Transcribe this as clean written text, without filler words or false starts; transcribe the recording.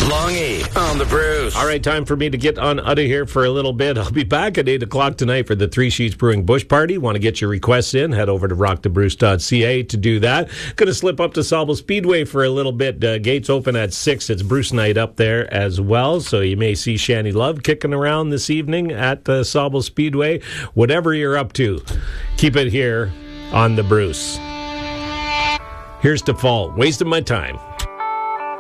Long E on the Bruce. All right, time for me to get on out of here for a little bit. I'll be back at 8 o'clock tonight for the Three Sheets Brewing Bush Party. Want to get your requests in? Head over to rockthebruce.ca to do that. Going to slip up to Sauble Speedway for a little bit. Gates open at 6. It's Bruce night up there as well, so you may see Shanny Love kicking around this evening at Sauble Speedway. Whatever you're up to, keep it here on the Bruce. Here's Default, Wasting My Time.